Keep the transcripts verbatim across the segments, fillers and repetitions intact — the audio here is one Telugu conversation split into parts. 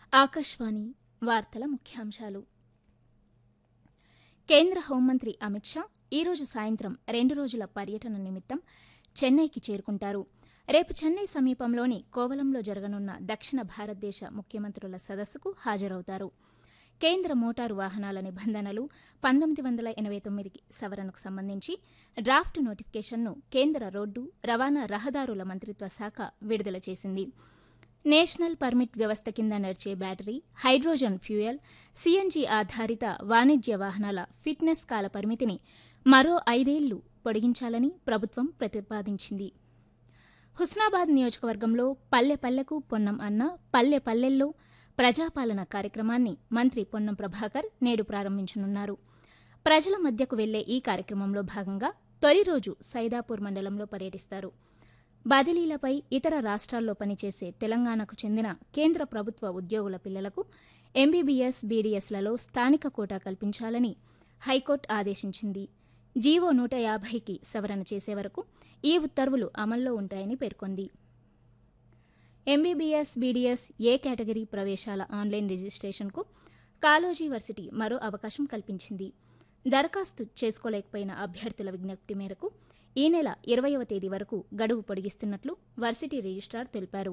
ఆకాశవాణి వార్తల ముఖ్యాంశాలు. కేంద్ర హోంమంత్రి అమిత్ షా ఈరోజు సాయంత్రం రెండు రోజుల పర్యటన నిమిత్తం చెన్నైకి చేరుకుంటారు. రేపు చెన్నై సమీపంలోని కోవలంలో జరగనున్న దక్షిణ భారతదేశ ముఖ్యమంత్రుల సదస్సుకు హాజరవుతారు. కేంద్ర మోటారు వాహనాల నిబంధనలు పంతొమ్మిది వందల ఎనబై తొమ్మిది సవరణకు సంబంధించి డ్రాఫ్ట్ నోటిఫికేషన్ను కేంద్ర రోడ్డు రవాణా రహదారుల మంత్రిత్వ శాఖ విడుదల చేసింది. నేషనల్ పర్మిట్ వ్యవస్థ కింద నడిచే బ్యాటరీ, హైడ్రోజన్ ఫ్యూయల్, సీఎన్జీ ఆధారిత వాణిజ్య వాహనాల ఫిట్నెస్ కాల పరిమితిని మరో ఐదేళ్లు పొడిగించాలని ప్రభుత్వం ప్రతిపాదించింది. హుస్నాబాద్ నియోజకవర్గంలో పల్లె పల్లెకు పొన్నం అన్న పల్లె పల్లెల్లో ప్రజాపాలన కార్యక్రమాన్ని మంత్రి పొన్నం ప్రభాకర్ నేడు ప్రారంభించనున్నారు. ప్రజల మధ్యకు వెళ్లే ఈ కార్యక్రమంలో భాగంగా తొలి రోజు సైదాపూర్ మండలంలో పర్యటిస్తారు. బదిలీలపై ఇతర రాష్ట్రాల్లో పనిచేసే తెలంగాణకు చెందిన కేంద్ర ప్రభుత్వ ఉద్యోగుల పిల్లలకు ఎంబీబీఎస్, బీడీఎస్లలో స్థానిక కోటా కల్పించాలని హైకోర్టు ఆదేశించింది. జీవో నూట యాభైకి సవరణ చేసే వరకు ఈ ఉత్తర్వులు అమల్లో ఉంటాయని పేర్కొంది. ఎంబీబీఎస్, బీడీఎస్ ఏ కేటగిరీ ప్రవేశాల ఆన్లైన్ రిజిస్ట్రేషన్కు కాళోజీ వర్సిటీ మరో అవకాశం కల్పించింది. దరఖాస్తు చేసుకోలేకపోయిన అభ్యర్థుల విజ్ఞప్తి మేరకు ఈ నెల ఇరవైవ తేదీ వరకు గడువు పొడిగిస్తున్నట్లు వర్సిటీ రిజిస్ట్రార్ తెలిపారు.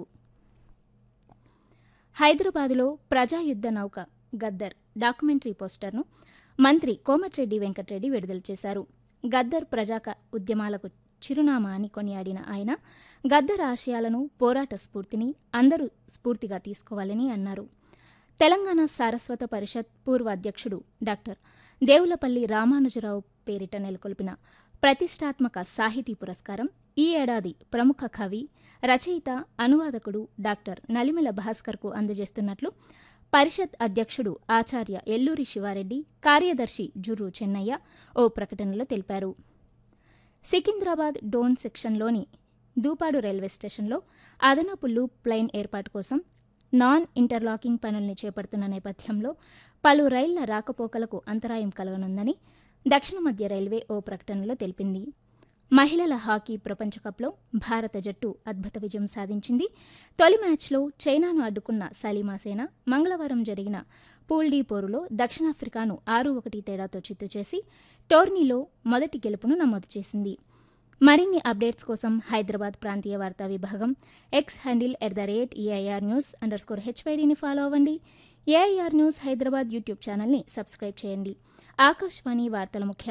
హైదరాబాదులో ప్రజాయుద్ద నౌక గద్దర్ డాక్యుమెంటరీ పోస్టర్ను మంత్రి కోమటిరెడ్డి వెంకటరెడ్డి విడుదల చేశారు. గద్దర్ ప్రజా ఉద్యమాలకు చిరునామా అని కొనియాడిన ఆయన గద్దర్ ఆశయాలను, పోరాట స్ఫూర్తిని అందరూ స్ఫూర్తిగా తీసుకోవాలని అన్నారు. తెలంగాణ సారస్వత పరిషత్ పూర్వ అధ్యక్షుడు డాక్టర్ దేవులపల్లి రామానుజరావు పేరిట నెలకొల్పిన ప్రతిష్టాత్మక సాహితీ పురస్కారం ఈ ఏడాది ప్రముఖ కవి, రచయిత, అనువాదకుడు డాక్టర్ నలిమెల భాస్కర్కు అందజేస్తున్నట్లు పరిషత్ అధ్యక్షుడు ఆచార్య ఎల్లూరి శివారెడ్డి, కార్యదర్శి జుర్రు చెన్నయ్య ఓ ప్రకటనలో తెలిపారు. సికింద్రాబాద్ డోన్ సెక్షన్లోని దూపాడు రైల్వే స్టేషన్లో అదనపు లూప్ లైన్ ఏర్పాటు కోసం నాన్ ఇంటర్లాకింగ్ పనుల్ని చేపడుతున్న నేపథ్యంలో పలు రైళ్ల రాకపోకలకు అంతరాయం కలగనుందని దక్షిణ మధ్య రైల్వే ఓ ప్రకటనలో తెలిపింది. మహిళల హాకీ ప్రపంచకప్లో భారత జట్టు అద్భుత విజయం సాధించింది. తొలి మ్యాచ్లో చైనాను అడ్డుకున్న సలీమాసేన మంగళవారం జరిగిన పూల్ డి పోరులో దక్షిణాఫ్రికాను ఆరు ఒకటి తేడాతో చిత్తు చేసి టోర్నీలో మొదటి గెలుపును నమోదు చేసింది. మరిన్ని అప్డేట్స్ కోసం హైదరాబాద్ ప్రాంతీయ వార్తా విభాగం X handle at the rate AIR news under score హెచ్వైడీని follow అవ్వండి. ఏఐఆర్ న్యూస్ హైదరాబాద్ యూట్యూబ్ ఛానల్ని సబ్స్క్రైబ్ చేయండి. ఆకాశవాణి వార్తల ముఖ్య